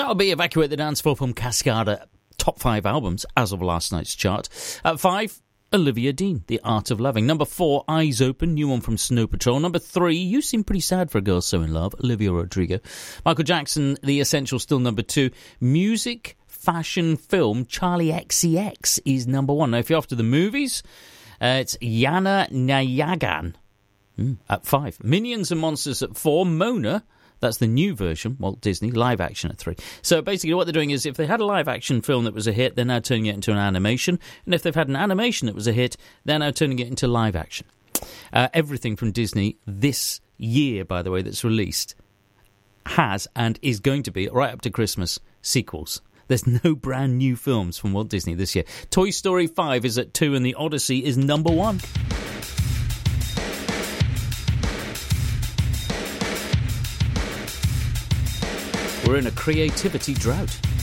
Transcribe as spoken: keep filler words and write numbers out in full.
That'll be Evacuate the Dance Floor from Cascada. Top five albums as of last night's chart. At five, Olivia Dean, The Art of Loving. Number four, Eyes Open, new one from Snow Patrol. Number three, You Seem Pretty Sad for a Girl So in Love, Olivia Rodrigo. Michael Jackson, The Essential, still number two. Music, fashion, film, Charlie X C X is number one. Now, if you're after the movies, uh, it's Yana Nayagan mm, at five. Minions and Monsters at four. Mona, that's the new version, Walt Disney, live action at three. So basically what they're doing is if they had a live action film that was a hit, they're now turning it into an animation. And if they've had an animation that was a hit, they're now turning it into live action. Uh, everything from Disney this year, by the way, that's released has and is going to be, right up to Christmas, sequels. There's no brand new films from Walt Disney this year. Toy Story five is at two and The Odyssey is number one. We're in a creativity drought.